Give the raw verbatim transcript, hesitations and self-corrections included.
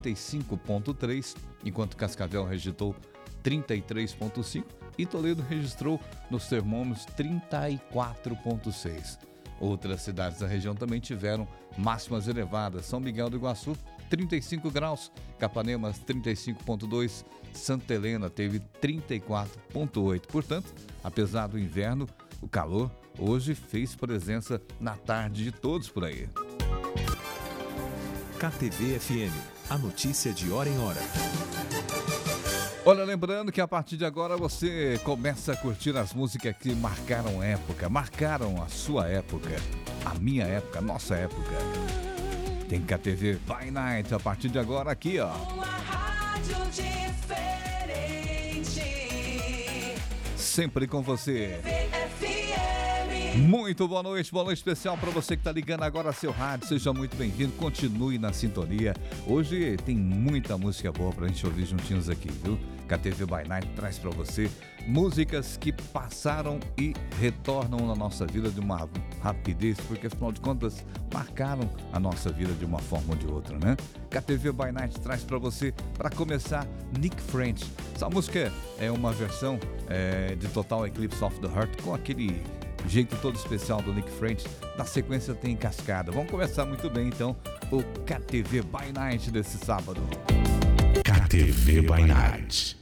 trinta e cinco vírgula três, enquanto Cascavel registrou trinta e três vírgula cinco e Toledo registrou nos termômetros trinta e quatro vírgula seis. Outras cidades da região também tiveram máximas elevadas. São Miguel do Iguaçu, trinta e cinco graus, Capanema, trinta e cinco vírgula dois, Santa Helena teve trinta e quatro vírgula oito. Portanto, apesar do inverno, o calor hoje fez presença na tarde de todos por aí. K T V F M, a notícia de hora em hora. Olha, lembrando que a partir de agora você começa a curtir as músicas que marcaram época, marcaram a sua época, a minha época, a nossa época. Tem K T V by Night a partir de agora aqui, ó. Uma rádio diferente. Sempre com você. F M. Muito boa noite, boa noite especial para você que está ligando agora seu rádio. Seja muito bem-vindo, continue na sintonia. Hoje tem muita música boa para a gente ouvir juntinhos aqui, viu? K T V by Night traz para você músicas que passaram e retornam na nossa vida de uma rapidez, porque afinal de contas marcaram a nossa vida de uma forma ou de outra, né? K T V by Night traz para você, para começar, Nick French. Essa música é uma versão é, de Total Eclipse of the Heart com aquele jeito todo especial do Nick French. Na sequência tem Cascada. Vamos começar muito bem então o K T V by Night desse sábado. K T V by Night.